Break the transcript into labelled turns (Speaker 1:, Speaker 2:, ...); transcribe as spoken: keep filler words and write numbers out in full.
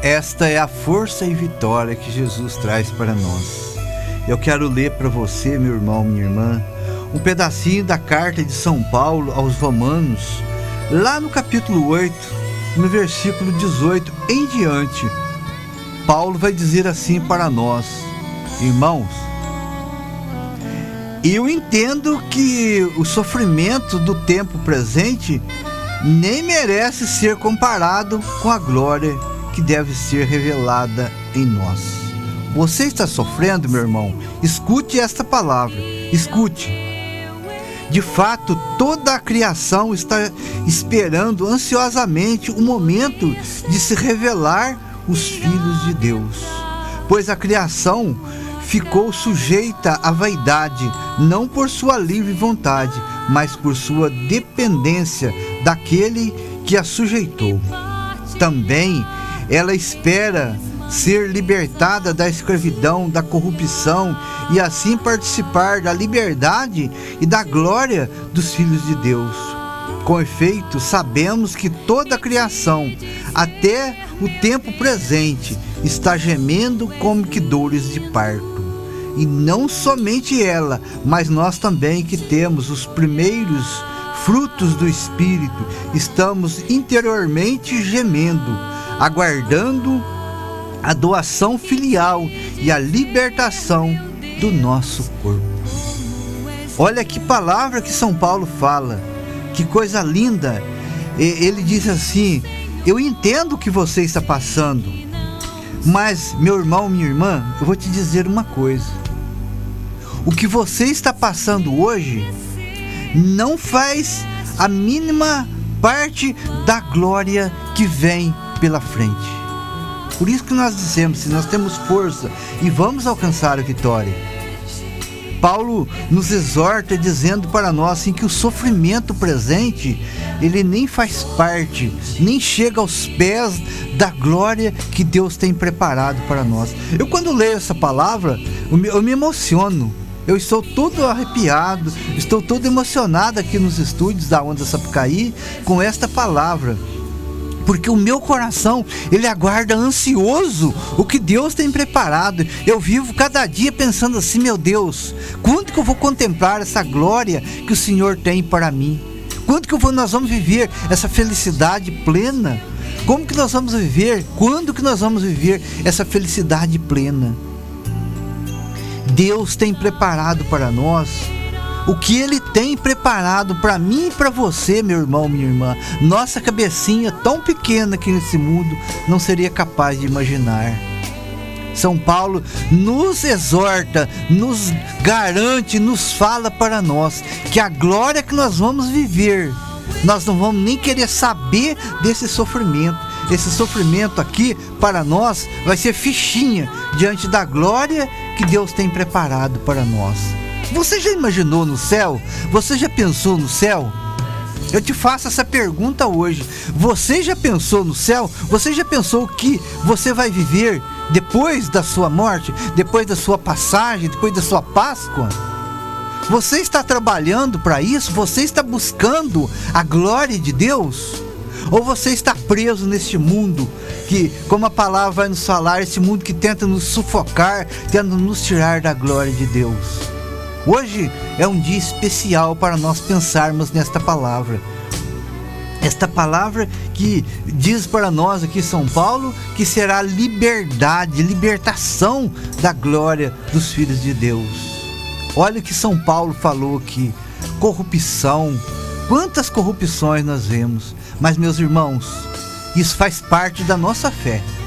Speaker 1: Esta é a força e vitória que Jesus traz para nós. Eu quero ler para você, meu irmão, minha irmã, um pedacinho da carta de São Paulo aos Romanos, lá no capítulo oito, no versículo dezoito em diante. Paulo vai dizer assim para nós: irmãos, eu entendo que o sofrimento do tempo presente nem merece ser comparado com a glória que deve ser revelada em nós. Você está sofrendo, meu irmão? Escute esta palavra, escute. De fato, toda a criação está esperando ansiosamente o momento de se revelar os filhos de Deus, pois a criação ficou sujeita à vaidade, não por sua livre vontade, mas por sua dependência daquele que a sujeitou. Também ela espera ser libertada da escravidão, da corrupção, e assim participar da liberdade e da glória dos filhos de Deus. Com efeito, sabemos que toda a criação, até o tempo presente, está gemendo como que dores de parto. E não somente ela, mas nós também, que temos os primeiros frutos do Espírito, estamos interiormente gemendo, aguardando a doação filial e a libertação do nosso corpo. Olha que palavra que São Paulo fala, que coisa linda. Ele diz assim: eu entendo o que você está passando, mas, meu irmão, minha irmã, eu vou te dizer uma coisa: o que você está passando hoje não faz a mínima parte da glória que vem pela frente. Por isso que nós dizemos, se nós temos força e vamos alcançar a vitória. Paulo nos exorta dizendo para nós assim, que o sofrimento presente, ele nem faz parte, nem chega aos pés da glória que Deus tem preparado para nós. Eu, quando leio essa palavra, eu me, eu me emociono. Eu estou todo arrepiado, estou todo emocionado aqui nos estúdios da Onda Sapucaí com esta palavra. Porque o meu coração, ele aguarda ansioso o que Deus tem preparado. Eu vivo cada dia pensando assim: meu Deus, quando que eu vou contemplar essa glória que o Senhor tem para mim? Quando que eu vou, nós vamos viver essa felicidade plena? Como que nós vamos viver? Quando que nós vamos viver essa felicidade plena? Deus tem preparado para nós o que Ele tem preparado para mim e para você, meu irmão, minha irmã. Nossa cabecinha tão pequena aqui nesse mundo não seria capaz de imaginar. São Paulo nos exorta, nos garante, nos fala para nós que a glória que nós vamos viver, nós não vamos nem querer saber desse sofrimento. Esse sofrimento aqui, para nós, vai ser fichinha diante da glória que Deus tem preparado para nós. Você já imaginou no céu? Você já pensou no céu? Eu te faço essa pergunta hoje. Você já pensou no céu? Você já pensou o que você vai viver depois da sua morte? Depois da sua passagem? Depois da sua Páscoa? Você está trabalhando para isso? Você está buscando a glória de Deus? Ou você está preso neste mundo que, como a palavra vai nos falar, esse mundo que tenta nos sufocar, tenta nos tirar da glória de Deus? Hoje é um dia especial para nós pensarmos nesta palavra. Esta palavra que diz para nós aqui, São Paulo, que será liberdade, libertação da glória dos filhos de Deus. Olha o que São Paulo falou aqui: corrupção. Quantas corrupções nós vemos. Mas, meus irmãos, isso faz parte da nossa fé.